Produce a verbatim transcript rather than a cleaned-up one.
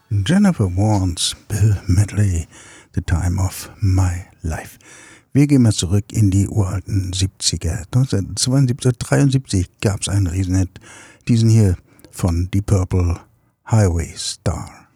Jennifer Warnes, Bill Medley, The Time of My Life. Wir gehen mal zurück in die uralten siebziger. neunzehnhundertzweiundsiebzig, dreiundsiebzig gab es einen Riesenhit, diesen hier von Deep Purple, Highway Star.